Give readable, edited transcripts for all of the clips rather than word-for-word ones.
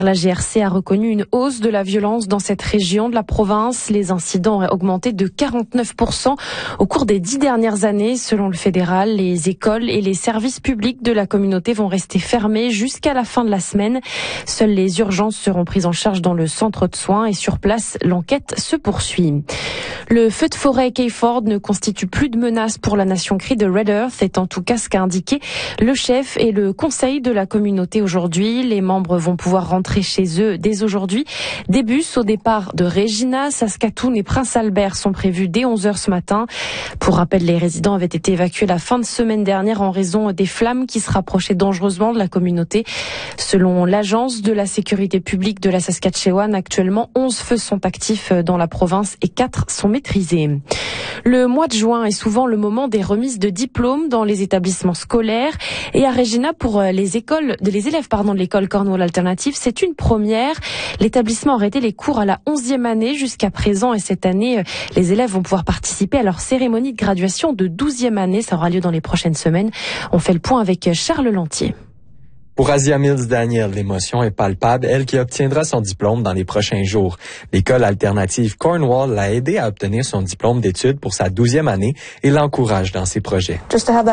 La GRC a reconnu une hausse de la violence dans cette région de la province. Les incidents auraient augmenté de 49% au cours des 10 dernières années. Selon le fédéral, les écoles et les services publics de la communauté vont rester fermés jusqu'à la fin de la semaine. Seules les urgences seront prises en charge dans le centre de soins et sur place, l'enquête se poursuit. Le feu de forêt Kayford ne constitue plus de menace pour la nation crie de Red Earth, est en tout cas ce qu'a indiqué le chef et le conseil de la communauté aujourd'hui. Les membres vont pouvoir rentrer chez eux dès aujourd'hui. Des bus au départ de Regina, Saskatoon et Prince Albert sont prévus dès 11h ce matin. Pour rappel, les résidents avaient été évacués la fin de semaine dernière en raison des flammes qui se rapprochaient dangereusement de la communauté. Selon l'Agence de la sécurité publique de la Saskatchewan, actuellement 11 feux sont actifs dans la province et 4 sont maîtrisés. Le mois de juin est souvent le moment des remises de diplômes dans les établissements scolaires. Et à Regina, pour les élèves de l'école Cornwall Alternative, c'est une première. L'établissement a arrêté les cours à la 11e année jusqu'à présent. Et cette année, les élèves vont pouvoir participer à leur cérémonie de graduation de 12e année. Ça aura lieu dans les prochaines semaines. On fait le point avec Charles Lantier. Pour Asia Mills Daniel, l'émotion est palpable, elle qui obtiendra son diplôme dans les prochains jours. L'école alternative Cornwall l'a aidé à obtenir son diplôme d'études pour sa 12e année et l'encourage dans ses projets.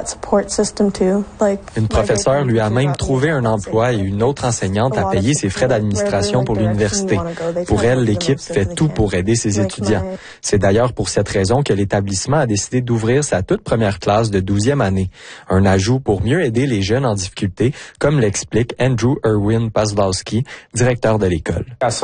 Une professeure lui a même trouvé un emploi et une autre enseignante a payé ses frais d'administration pour l'université. Pour elle, l'équipe fait tout pour aider ses étudiants. C'est d'ailleurs pour cette raison que l'établissement a décidé d'ouvrir sa toute première classe de 12e année. Un ajout pour mieux aider les jeunes en difficulté, comme explique Andrew Irwin Pazlowski, directeur de l'école.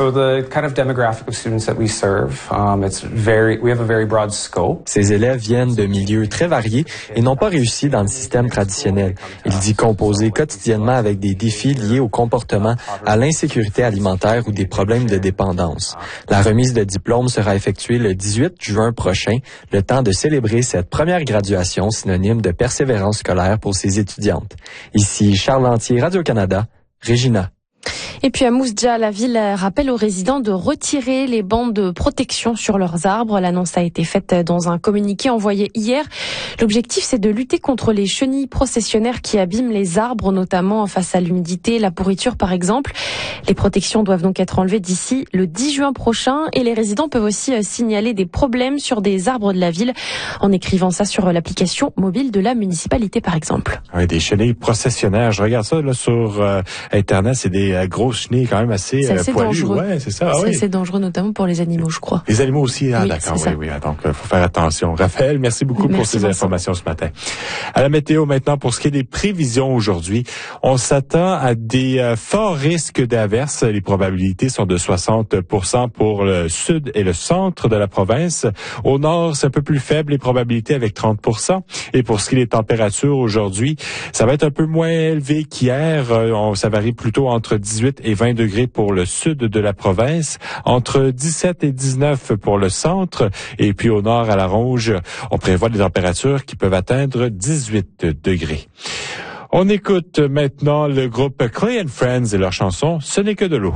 Ces élèves viennent de milieux très variés et n'ont pas réussi dans le système traditionnel. Il dit composer quotidiennement avec des défis liés au comportement, à l'insécurité alimentaire ou des problèmes de dépendance. La remise de diplôme sera effectuée le 18 juin prochain, le temps de célébrer cette première graduation synonyme de persévérance scolaire pour ces étudiantes. Ici Charles Lantier, Radio-Canada, Regina. Et puis à Moose Jaw, la ville rappelle aux résidents de retirer les bandes de protection sur leurs arbres. L'annonce a été faite dans un communiqué envoyé hier. L'objectif, c'est de lutter contre les chenilles processionnaires qui abîment les arbres, notamment face à l'humidité, la pourriture par exemple. Les protections doivent donc être enlevées d'ici le 10 juin prochain et les résidents peuvent aussi signaler des problèmes sur des arbres de la ville en écrivant ça sur l'application mobile de la municipalité par exemple. Oui, des chenilles processionnaires. Je regarde ça là sur Internet, c'est des grosses chenilles quand même assez poilues. Dangereux. Ouais, c'est ça. C'est assez dangereux, notamment pour les animaux, je crois. Les animaux aussi, oui, d'accord. Oui. Donc, faut faire attention. Raphaël, merci beaucoup pour ces informations ce matin. À la météo maintenant, pour ce qui est des prévisions aujourd'hui, on s'attend à des forts risques d'averses. Les probabilités sont de 60% pour le sud et le centre de la province. Au nord, c'est un peu plus faible, les probabilités avec 30%. Et pour ce qui est des températures aujourd'hui, ça va être un peu moins élevé qu'hier. Ça varie plutôt entre 18 et 20 degrés pour le sud de la province, entre 17 et 19 pour le centre, et puis au nord à la Ronge, on prévoit des températures qui peuvent atteindre 18 degrés. On écoute maintenant le groupe Clay & Friends et leur chanson « Ce n'est que de l'eau ».